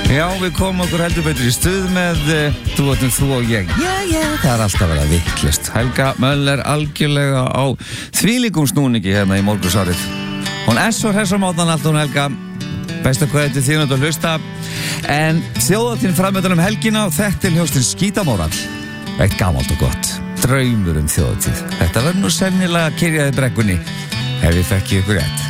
Já, við komum okkur heldur betur í stuð með þú og ég. Já, það er alltaf verið að viklist. Helga Möller algjörlega á þvílíkum snúningi hérna í morgunsárið. Hún svo hress á mótnan allt hún Helga. Besta hvað þetta þín að hlusta. En þjóðatíðin framöndan helgina og þetta hljóðstinn Skítamóral. Eitt gamalt og gott. Draumur þjóðatíð. Þetta verður nú sennilega kyrjaði brekkunni ef við fekki ykkur rétt.